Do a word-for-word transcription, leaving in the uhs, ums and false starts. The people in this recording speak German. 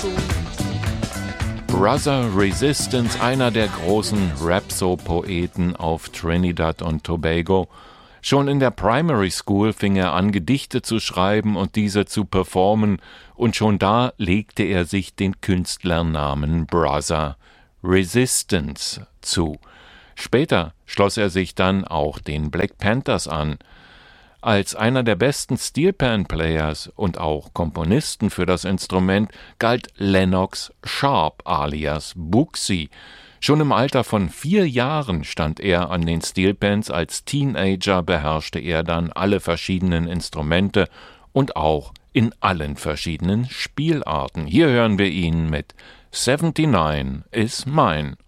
Brother Resistance, einer der großen Rhapso-Poeten auf Trinidad und Tobago. Schon in der Primary School fing er an, Gedichte zu schreiben und diese zu performen, und schon da legte er sich den Künstlernamen Brother Resistance zu. Später schloss er sich dann auch den Black Panthers an. Als einer der besten Steelpan-Players und auch Komponisten für das Instrument galt Lennox Sharp alias Bugsy. Schon im Alter von vier Jahren stand er an den Steelpans, als Teenager beherrschte er dann alle verschiedenen Instrumente und auch in allen verschiedenen Spielarten. Hier hören wir ihn mit seventy-nine is Mine.